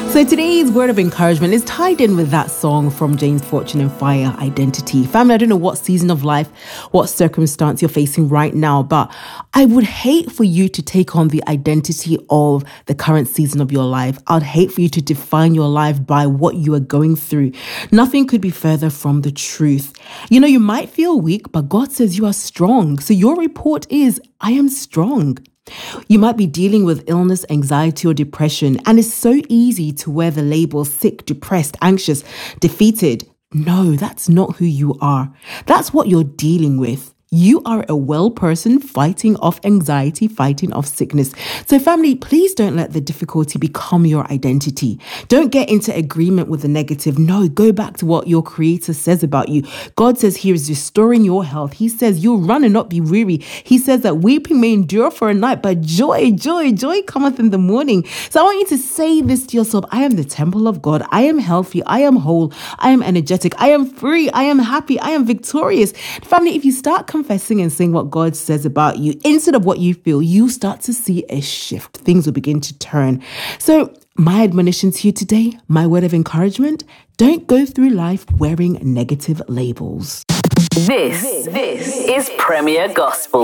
So today's word of encouragement is tied in with that song from James Fortune and Fire, Identity. Family, I don't know what season of life, what circumstance you're facing right now, but I would hate for you to take on the identity of the current season of your life. I'd hate for you to define your life by what you are going through. Nothing could be further from the truth. You know, you might feel weak, but God says you are strong. So your report is, I am strong. You might be dealing with illness, anxiety, or depression, and it's so easy to wear the label sick, depressed, anxious, defeated. No, that's not who you are. That's what you're dealing with. You are a well person fighting off anxiety, fighting off sickness. So family, please don't let the difficulty become your identity. Don't get into agreement with the negative. No, go back to what your creator says about you. God says he is restoring your health. He says you'll run and not be weary. He says that weeping may endure for a night, but joy cometh in the morning. So I want you to say this to yourself. I am the temple of God. I am healthy. I am whole. I am energetic. I am free. I am happy. I am victorious. Family, if you start confessing and saying what God says about you instead of what you feel, you start to see a shift. Things will begin to turn. So my admonition to you today, my word of encouragement, don't go through life wearing negative labels. This is Premier Gospel.